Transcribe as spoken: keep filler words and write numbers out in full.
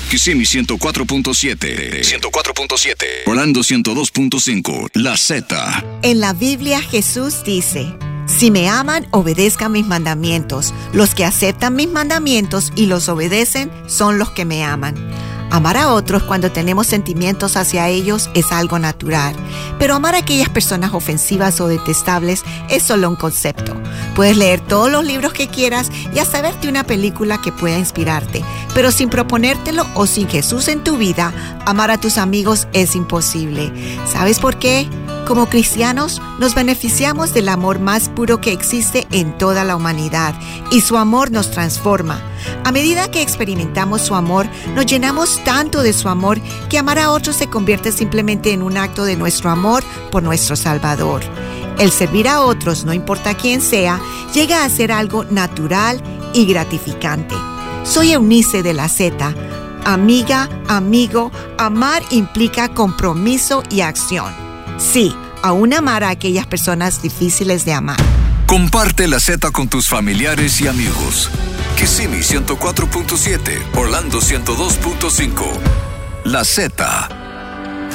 Kissimmee ciento cuatro punto siete. ciento cuatro punto siete. Orlando ciento dos punto cinco. La Z. En la Biblia Jesús dice: si me aman, obedezcan mis mandamientos. Los que aceptan mis mandamientos y los obedecen son los que me aman. Amar a otros cuando tenemos sentimientos hacia ellos es algo natural, pero amar a aquellas personas ofensivas o detestables es solo un concepto. Puedes leer todos los libros que quieras y hasta verte una película que pueda inspirarte, pero sin proponértelo o sin Jesús en tu vida, amar a tus amigos es imposible. ¿Sabes por qué? Como cristianos, nos beneficiamos del amor más puro que existe en toda la humanidad, y su amor nos transforma. A medida que experimentamos su amor, nos llenamos tanto de su amor que amar a otros se convierte simplemente en un acto de nuestro amor por nuestro Salvador. El servir a otros, no importa quién sea, llega a ser algo natural y gratificante. Soy Eunice de la Z. Amiga, amigo, amar implica compromiso y acción. Sí, aún amar a aquellas personas difíciles de amar. Comparte la Z con tus familiares y amigos. Kissimmee ciento cuatro punto siete, Orlando ciento dos punto cinco. La Z.